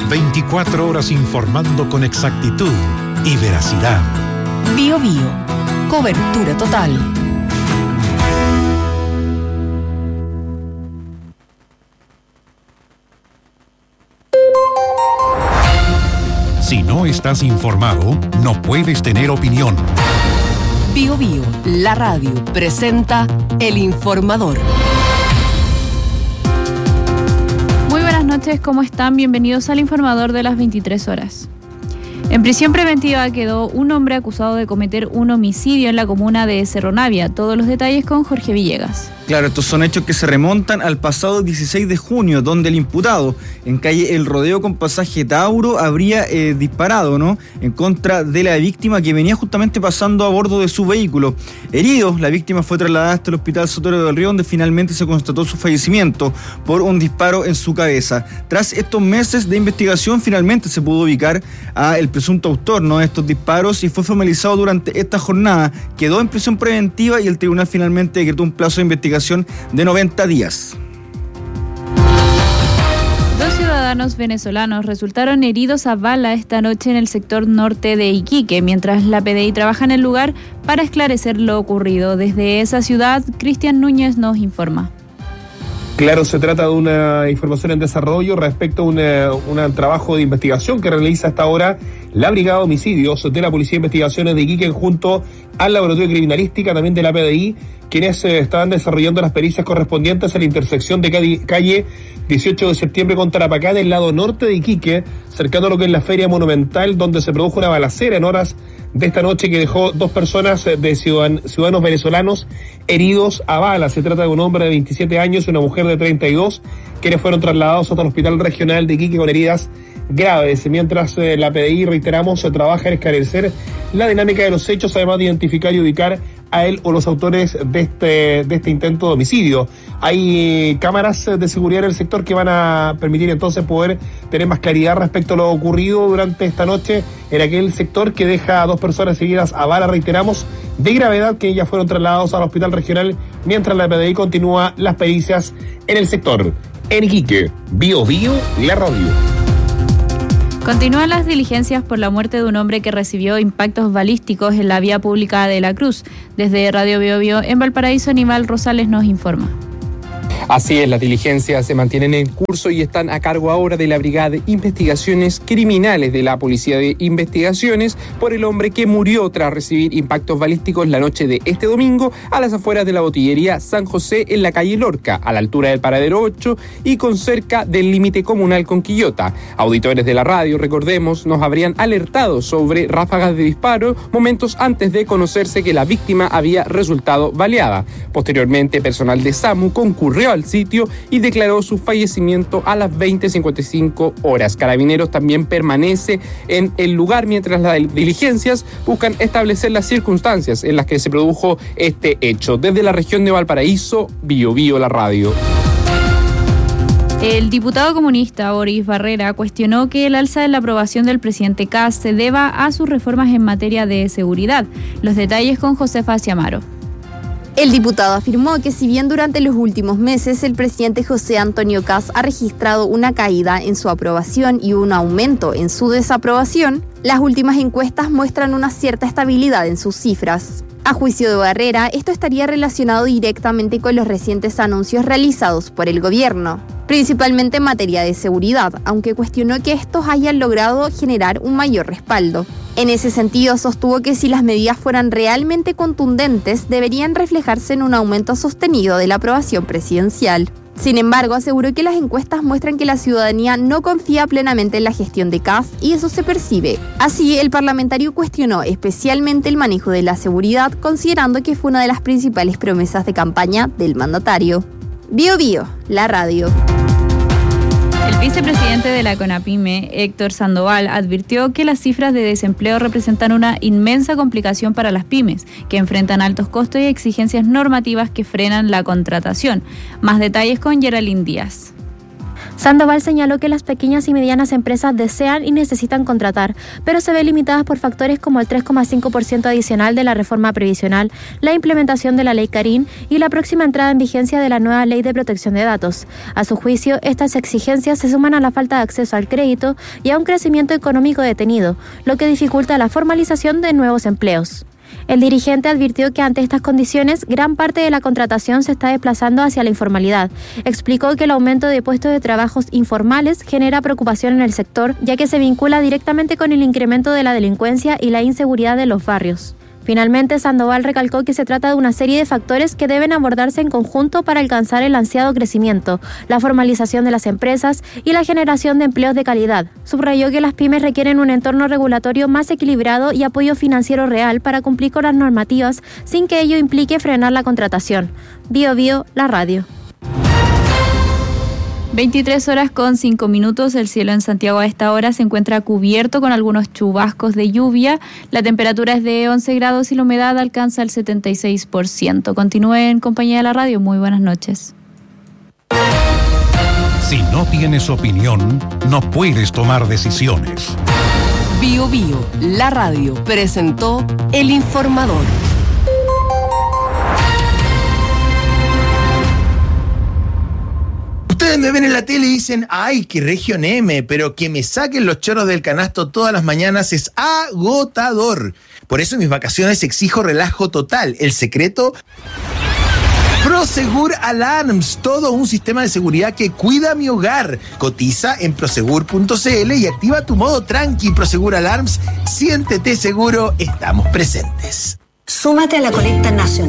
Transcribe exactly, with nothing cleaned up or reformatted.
veinticuatro horas informando con exactitud y veracidad. Bio Bio. Cobertura total. Si no estás informado, no puedes tener opinión. Bio Bio, la radio, presenta El Informador. Muy buenas noches, ¿cómo están? Bienvenidos al Informador de las veintitrés horas. En prisión preventiva quedó un hombre acusado de cometer un homicidio en la comuna de Cerro Navia. Todos los detalles con Jorge Villegas. Claro, estos son hechos que se remontan al pasado dieciséis de junio, donde el imputado, en calle El Rodeo con pasaje Tauro, habría eh, disparado, ¿no?, en contra de la víctima que venía justamente pasando a bordo de su vehículo. Herido, la víctima fue trasladada hasta el Hospital Sotero del Río, donde finalmente se constató su fallecimiento por un disparo en su cabeza. Tras estos meses de investigación, finalmente se pudo ubicar a el presunto autor, ¿no?, de estos disparos, y fue formalizado durante esta jornada. Quedó en prisión preventiva y el tribunal finalmente decretó un plazo de investigación de noventa días. Dos ciudadanos venezolanos resultaron heridos a bala esta noche en el sector norte de Iquique, mientras la P D I trabaja en el lugar para esclarecer lo ocurrido. Desde esa ciudad, Cristian Núñez nos informa. Claro, se trata de una información en desarrollo respecto a un trabajo de investigación que realiza hasta ahora la Brigada de Homicidios de la Policía de Investigaciones de Iquique junto al Laboratorio de Criminalística, también de la P D I, quienes eh, estaban desarrollando las pericias correspondientes a la intersección de calle, calle dieciocho de septiembre con Tarapacá del lado norte de Iquique, cercano a lo que es la Feria Monumental, donde se produjo una balacera en horas de esta noche que dejó dos personas de ciudadan, ciudadanos venezolanos heridos a bala. Se trata de un hombre de veintisiete años y una mujer de treinta y dos, quienes fueron trasladados hasta el Hospital Regional de Iquique con heridas graves, mientras eh, la P D I, reiteramos, se trabaja en esclarecer la dinámica de los hechos, además de identificar y ubicar a él o los autores de este de este intento de homicidio. Hay cámaras de seguridad en el sector que van a permitir entonces poder tener más claridad respecto a lo ocurrido durante esta noche en aquel sector que deja a dos personas heridas a bala, reiteramos, de gravedad, que ya fueron trasladados al Hospital Regional, mientras la P D I continúa las pericias en el sector. En Iquique, Bio Bio, la radio. Continúan las diligencias por la muerte de un hombre que recibió impactos balísticos en la vía pública de La Cruz. Desde Radio Bio Bio en Valparaíso, Aníbal Rosales nos informa. Así es, las diligencias se mantienen en curso y están a cargo ahora de la Brigada de Investigaciones Criminales de la Policía de Investigaciones por el hombre que murió tras recibir impactos balísticos la noche de este domingo a las afueras de la botillería San José en la calle Lorca, a la altura del Paradero ocho y con cerca del límite comunal con Quillota. Auditores de la radio, recordemos, nos habrían alertado sobre ráfagas de disparo momentos antes de conocerse que la víctima había resultado baleada. Posteriormente, personal de SAMU concurrió al sitio y declaró su fallecimiento a las veinte cincuenta y cinco horas. Carabineros también permanece en el lugar mientras las diligencias buscan establecer las circunstancias en las que se produjo este hecho. Desde la región de Valparaíso, Bio Bio, la radio. El diputado comunista Boris Barrera cuestionó que el alza de la aprobación del presidente Kast se deba a sus reformas en materia de seguridad. Los detalles con Josefa Ciamaro. El diputado afirmó que si bien durante los últimos meses el presidente José Antonio Kast ha registrado una caída en su aprobación y un aumento en su desaprobación, las últimas encuestas muestran una cierta estabilidad en sus cifras. A juicio de Barrera, esto estaría relacionado directamente con los recientes anuncios realizados por el gobierno, principalmente en materia de seguridad, aunque cuestionó que estos hayan logrado generar un mayor respaldo. En ese sentido, sostuvo que si las medidas fueran realmente contundentes, deberían reflejarse en un aumento sostenido de la aprobación presidencial. Sin embargo, aseguró que las encuestas muestran que la ciudadanía no confía plenamente en la gestión de Kast y eso se percibe. Así, el parlamentario cuestionó especialmente el manejo de la seguridad, considerando que fue una de las principales promesas de campaña del mandatario. Bio Bio, la radio. El vicepresidente de la CONAPYME, Héctor Sandoval, advirtió que las cifras de desempleo representan una inmensa complicación para las pymes, que enfrentan altos costos y exigencias normativas que frenan la contratación. Más detalles con Geraldine Díaz. Sandoval señaló que las pequeñas y medianas empresas desean y necesitan contratar, pero se ven limitadas por factores como el tres coma cinco por ciento adicional de la reforma previsional, la implementación de la ley Carín y la próxima entrada en vigencia de la nueva ley de protección de datos. A su juicio, estas exigencias se suman a la falta de acceso al crédito y a un crecimiento económico detenido, lo que dificulta la formalización de nuevos empleos. El dirigente advirtió que ante estas condiciones, gran parte de la contratación se está desplazando hacia la informalidad. Explicó que el aumento de puestos de trabajos informales genera preocupación en el sector, ya que se vincula directamente con el incremento de la delincuencia y la inseguridad de los barrios. Finalmente, Sandoval recalcó que se trata de una serie de factores que deben abordarse en conjunto para alcanzar el ansiado crecimiento, la formalización de las empresas y la generación de empleos de calidad. Subrayó que las pymes requieren un entorno regulatorio más equilibrado y apoyo financiero real para cumplir con las normativas sin que ello implique frenar la contratación. Bio Bio, la radio. veintitrés horas con cinco minutos, el cielo en Santiago a esta hora se encuentra cubierto con algunos chubascos de lluvia. La temperatura es de once grados y la humedad alcanza el setenta y seis por ciento. Continúe en compañía de la radio. Muy buenas noches. Si no tienes opinión, no puedes tomar decisiones. Bio Bio, la radio, presentó El Informador. Ustedes me ven en la tele y dicen, ay, qué región M, pero que me saquen los chorros del canasto todas las mañanas es agotador. Por eso en mis vacaciones exijo relajo total. El secreto, Prosegur Alarms, todo un sistema de seguridad que cuida mi hogar. Cotiza en prosegur punto c l y activa tu modo tranqui. Prosegur Alarms, siéntete seguro, estamos presentes. Súmate a la colecta nacional.